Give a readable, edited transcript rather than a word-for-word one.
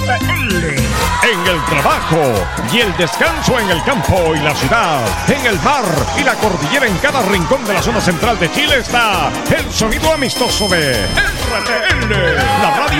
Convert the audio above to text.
En el trabajo y el descanso, en el campo y la ciudad, en el mar y la cordillera, en cada rincón de la zona central de Chile está el sonido amistoso de RTN, la radio